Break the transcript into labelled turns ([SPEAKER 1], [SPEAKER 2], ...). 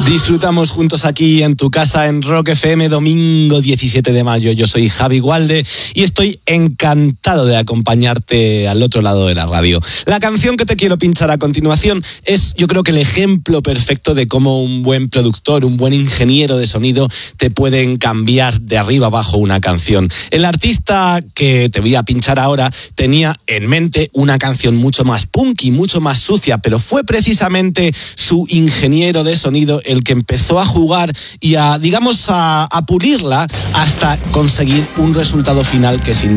[SPEAKER 1] Disfrutamos juntos aquí en tu casa en Rock FM, domingo 17 de mayo. Yo soy Javi Gualde y estoy encantado de acompañarte al otro lado de la radio. La canción que te quiero pinchar a continuación es, yo creo que el ejemplo perfecto de cómo un buen productor, un buen ingeniero de sonido te pueden cambiar de arriba abajo una canción. El artista que te voy a pinchar ahora tenía en mente una canción mucho más punky, mucho más sucia, pero fue precisamente su ingeniero de sonido el que empezó a jugar y a pulirla hasta conseguir un resultado final que sin